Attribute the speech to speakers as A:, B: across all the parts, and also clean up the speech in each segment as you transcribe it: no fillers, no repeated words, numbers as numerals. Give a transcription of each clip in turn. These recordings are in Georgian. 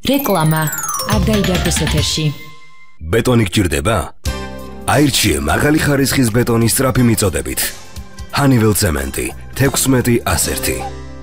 A: რეკლამა არ დაიდარდოს ეთერში.
B: ბეტონი გჭირდება? აირჩიე მაღალი ხარისხის ბეტონის სწრაფი მიწოდებით. Honeywell ცემენტი 16-101.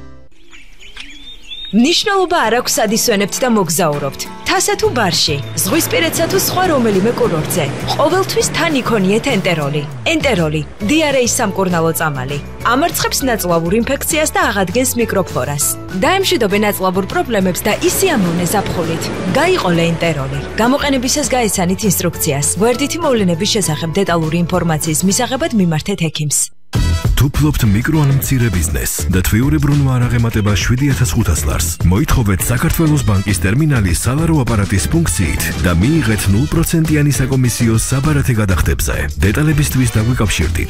C: ნიშნულობა არ აქვს ადისვენებთ და მოგზაურობთ. თასა თუ ბარში, ზღვისპირეთსა თუ სხვა რომელიმე კურორტზე. ყოველთვის თან იქონიეთ ენტეროლი. ენტეროლი, დიარეის სამკურნალო წამალი. ამარცხებს ნაწლავურ ინფექციას და აღადგენს მიკროფლორას. დაემშვიდობენ ნაწლავურ პრობლემებს და ისიამოვნე ზაფხულით. გაიყოლე ენტეროლი. გამოყენებისას გაეცანით ინსტრუქციას. გვერდითი მოვლენების შესახებ დეტალური ინფორმაციის მისაღებად მიმართეთ ექიმს.
D: თუ ფლობთ მიკრო ან მცირე ბიზნესს და თვიურებრუნვა არ აღემატება 7500 ლარს, მოითხოვეთ საქართველოს ბანკის ტერმინალის სალარო აპარატის ფუნქციით და მიიღეთ 0%-იანი საკომისიო საბარათე გადახდებზე. დეტალებისთვის დაგვიკავშირდით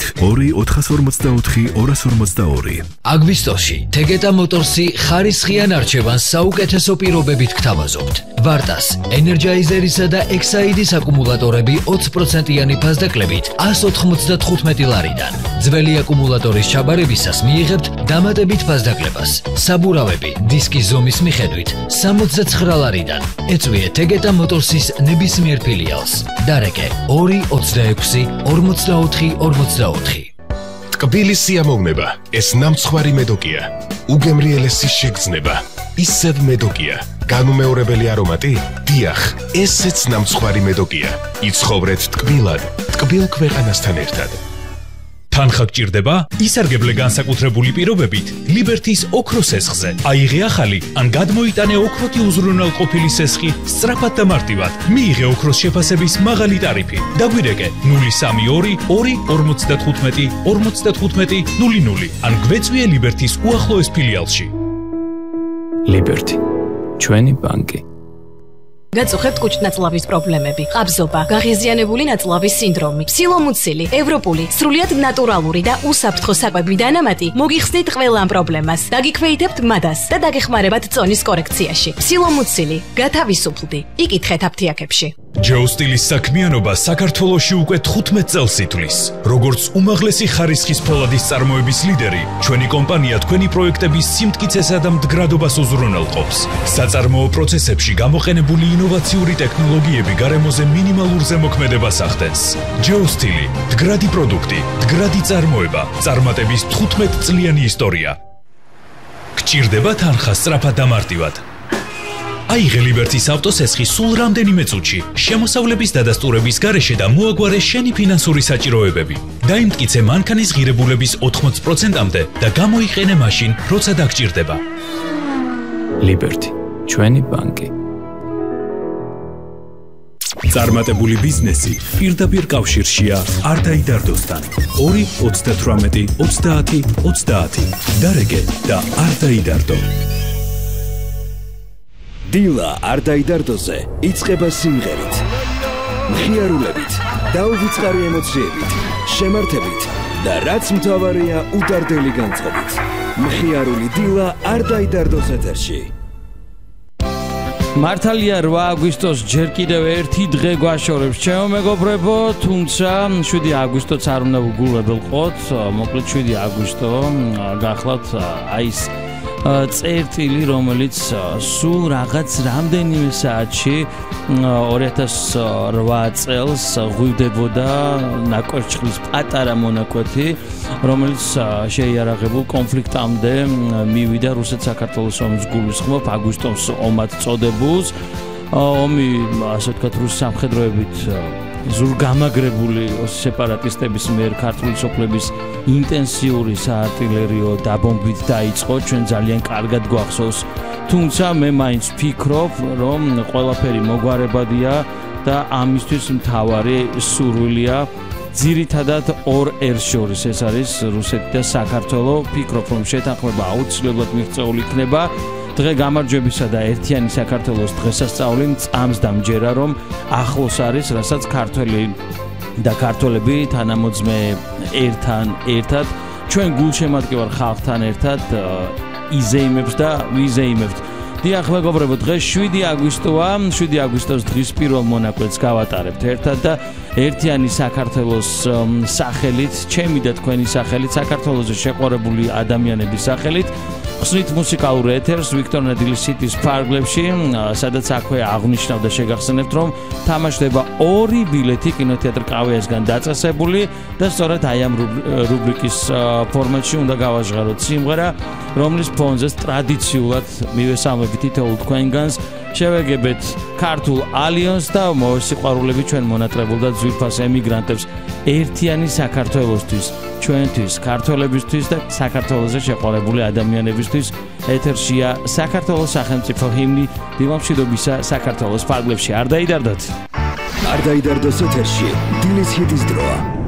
D: 2-444-242.
E: აგვისტოში თეგეტა მოტორსი ხარისხიან არჩევანს საუკეთესო პირობებით გთავაზობთ. ვარტას, ენერჯაიზერისა და ექსაიდის აკუმულატორები 20%-იანი ფასდაკლებით 195 ლარიდან. ძველი აკუმულატორის ჩაბარებისას მიიღებთ დამატებით ფასდაკლებას. საბურავები დისკის ზომის მიხედვით 69 ლარიდან. ეწვიეთ თეგეტა მოტორსის ნებისმიერ ფილიალს. დარეკე 2-26-44-44.
F: ტკბილი სიამოვნება, ეს ნამცხვარი მედოკია. უგემრიელესი შეგრძნება, ისევ მედოკია. განუმეორებელი არომატი? დიახ, ესეც ნამცხვარი მედოკია. იცხოვრეთ ტკბილად, ტკბილ ქვეყანასთან ერთად.
G: თანხა გჭირდება? ისარგებლე განსაკუთრებული პირობებით ლიბერთის ოქროს სესხზე. აიღე ახალი ან გადმოიტანე ოქროთი უზრუნველყოფილი სესხი სწრაფად და მარტივად. მიიღე ოქროს შეფასების მაღალი ტარიფი. დაგვირეკე 032-45-55-00 ან გვეწვიე ლიბერთის უახლოეს ფილიალში.
H: ლიბერთი, ჩვენი ბანკი.
I: გაწუხებთ კუჭნაწლავის პრობლემები, ყაბზობა, გაღიზიანებული ნაწლავის სინდრომი, ფსილომუცილი, ევროპული, სრულიად ნატურალური და უსაფრთხო საკვები დანამატი მოგიხსნით ყველა ამ პრობლემას. დაგიქვეითებთ მადას და დაგეხმარებათ წონის კორექციაში. ფსილომუცილი, გათავისუფლდი. იკითხეთ აფთიაქებში.
G: ჯეოსტილის საქმიანობა საქართველოში უკვე 15 წელს ითვლის. როგორც უმაღლესი ხარისხის ფოლადის წარმოების ლიდერი, ჩვენი კომპანია თქვენი პროექტების სიმტკიცესა და მდგრადობას უზრუნველყოფს. საწარმოო პროცესებში გამოყენებული ინოვაციური ტექნოლოგიები გარემოზე მინიმალურ ზემოქმედებას ახდენს. ჯეოსტილი, მდგრადი პროდუქტი, მდგრადი წარმოება, წარმატების 15 წლიანი ისტორია. გჭირდება თანხა სწრაფად და მარტივად. აიღე ლიბერთის ავტოსესხი სულ რამდენიმე წუთში, შემოსავლების დადასტურების გარეშე და მოაგვარე შენი ფინანსური საჭიროებები. დაიმტკიცე მანქანის ღირებულების 80%-მდე და გამოიყენე მაშინ, როცა დაგჭირდება.
H: ლიბერთი, ჩვენი ბანკი.
G: წარმატებული ბიზნესი პირდაპირ კავშირშია არ დაიდარდოსთან. 2-38-30-30. დარეკე და არ დაიდარდო.
B: დილა არ დაიდარდოზე იწყება სიმღერით, მხიარულებით, დაუვიწყარი ემოციებით, შემართებით და რაც მთავარია უდარდელი განწყობით. მხიარული დილა არ დაიდარდოს ეთერში.
J: მართალია 8 აგვისტოს ჯერ კიდევ ერთი დღე გვაშორებს ჩემო მეგობრებო, თუმცა 7 აგვისტოც არ უნდა უგულებელყოთ, მოკლედ 7 აგვისტო გახლავთ აი ეს წერტილი, რომელიც სულ რაღაც რამდენიმე საათში 2008 წელს ღვივდებოდა ნაკვერჩხლის პატარა მონაკვეთი, რომელიც შეიარაღებულ კონფლიქტამდე მივიდა რუსეთ-საქართველოს ომის გულისხმობ აგვისტოს ომად წოდებულს. ომი, ასე ვთქვათ, რუს სამხედროებით ზურგამაგრებული სეპარატისტების მიერ ქართული სოფლების ინტენსიური საარტილერიო დაბომბვით დაიწყო, ჩვენ ძალიან კარგად გვახსოვს. თუმცა მე მაინც ვფიქრობ, რომ ყველაფერი მოგვარებადია და ამისთვის მთავარი სურვილია ძირითადად ორ ერს შორის, ეს არის რუსეთი და საქართველო. ვფიქრობ, რომ შეთანხმება აუცილებლად მიღწეული იქნება. დღე გამარჯვებისა და ერთიანი საქართველოს დღესასწაული წამს დამჯერა, რომ ახლოს არის, რასაც ქართველი და ქართველები თანამოძმე ერთად ჩვენ გულშემატკივარ ხალხთან ერთად იზეიმებს და ვიზეიმებთ. დიახ, მეგობრებო, დღეს 7 აგვისტოა, 7 აგვისტოს დღის პირველ მონაკვეთს გავატარებთ ერთად და ერთიანი საქართველოს სახელით, ჩემი და თქვენი სახელით, საქართველოს შეყვარებული ადამიანების სახელით ხსნით მუსიკალურ ეთერს ვიქტორ ნედილის სიტის ფარგლებში, სადაც აქვე აღნიშნავ და შეგახსენებთ, რომ თამაშდება 2 ბილეთი კინოთეატრ კავიასგან დაწესებული და სწორედ აი ამ რუბრიკის ფორმატში უნდა გავაჟღეროთ სიმღერა, რომლის ფონზეც ტრადიციულად მივესალმებით თითოეულ თქვენგანს, შევეგებთ ქართულ ალიონს და მოსიყვარულები ჩვენ მონატრებულ და ძვირფას ემიგრანტებს ერთიანი საქართველოსთვის, ჩვენთვის, ქართველებისთვის და საქართველოზე შეყვარებული ადამიანებისთვის. ეთერშია საქართველოს სახელმწიფო ჰიმნი დილამშვიდობისა საქართველოს ფარგლებში. არ დაიდარდოთ.
B: არ დაიდარდოს ეთერში დილის ჰიტის დროა.